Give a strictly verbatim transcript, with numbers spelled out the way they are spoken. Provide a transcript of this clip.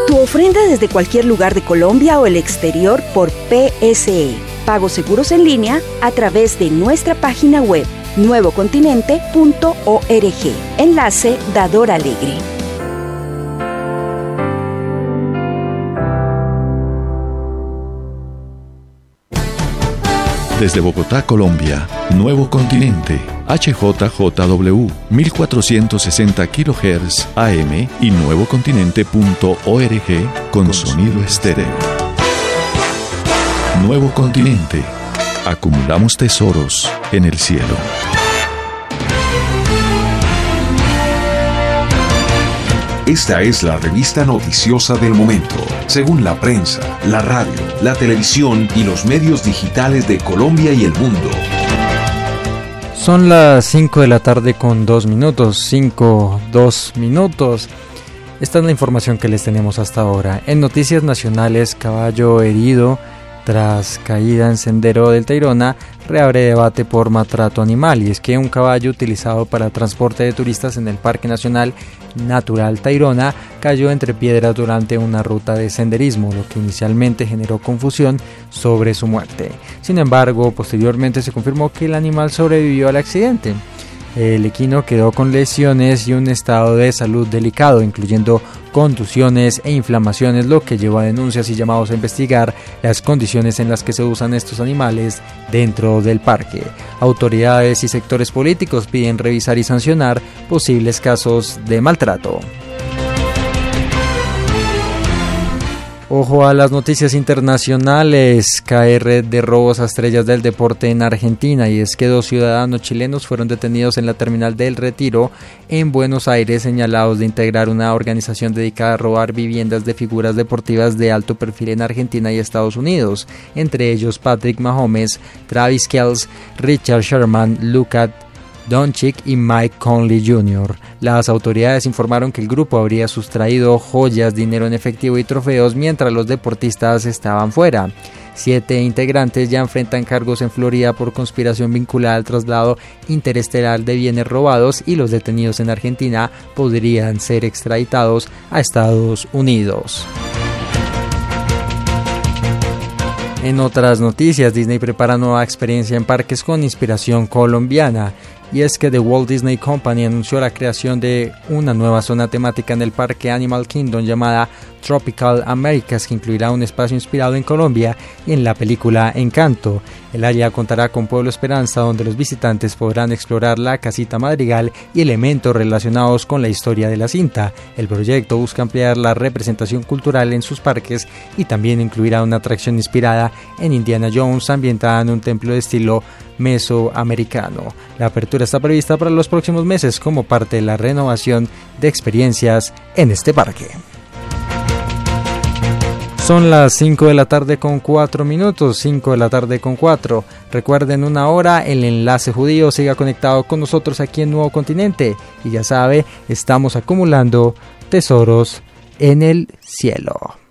Tu ofrenda desde cualquier lugar de Colombia o el exterior por P S E. Pagos seguros en línea a través de nuestra página web nuevo continente punto org. Enlace Dador Alegre. Desde Bogotá, Colombia, Nuevo Continente, H J J W, mil cuatrocientos sesenta kilohertz A M y nuevo continente punto org con sonido estéreo. Nuevo Continente. Acumulamos tesoros en el cielo. Esta es la revista noticiosa del momento, según la prensa, la radio, la televisión y los medios digitales de Colombia y el mundo. Son las cinco de la tarde con dos minutos, cinco, dos minutos. Esta es la información que les tenemos hasta ahora. En noticias nacionales, caballo herido tras caída en sendero del Tayrona, reabre debate por maltrato animal, y es que un caballo utilizado para transporte de turistas en el Parque Nacional Natural Tayrona cayó entre piedras durante una ruta de senderismo, lo que inicialmente generó confusión sobre su muerte. Sin embargo, posteriormente se confirmó que el animal sobrevivió al accidente. El equino quedó con lesiones y un estado de salud delicado, incluyendo contusiones e inflamaciones, lo que llevó a denuncias y llamados a investigar las condiciones en las que se usan estos animales dentro del parque. Autoridades y sectores políticos piden revisar y sancionar posibles casos de maltrato. Ojo a las noticias internacionales. Cae red de robos a estrellas del deporte en Argentina, y es que dos ciudadanos chilenos fueron detenidos en la terminal del Retiro en Buenos Aires, señalados de integrar una organización dedicada a robar viviendas de figuras deportivas de alto perfil en Argentina y Estados Unidos, entre ellos Patrick Mahomes, Travis Kelce, Richard Sherman, Luka Doncic y Mike Conley junior Las autoridades informaron que el grupo habría sustraído joyas, dinero en efectivo y trofeos mientras los deportistas estaban fuera. Siete integrantes ya enfrentan cargos en Florida por conspiración vinculada al traslado interestelar de bienes robados, y los detenidos en Argentina podrían ser extraditados a Estados Unidos. En otras noticias, Disney prepara nueva experiencia en parques con inspiración colombiana. Y es que The Walt Disney Company anunció la creación de una nueva zona temática en el parque Animal Kingdom llamada Tropical Americas, que incluirá un espacio inspirado en Colombia y en la película Encanto. El área contará con Pueblo Esperanza, donde los visitantes podrán explorar la casita madrigal y elementos relacionados con la historia de la cinta. El proyecto busca ampliar la representación cultural en sus parques y también incluirá una atracción inspirada en Indiana Jones, ambientada en un templo de estilo mesoamericano. La apertura está prevista para los próximos meses como parte de la renovación de experiencias en este parque. Son las cinco de la tarde con cuatro minutos, cinco de la tarde con cuatro. Recuerden, una hora, el enlace judío. Siga conectado con nosotros aquí en Nuevo Continente. Y ya sabe, estamos acumulando tesoros en el cielo.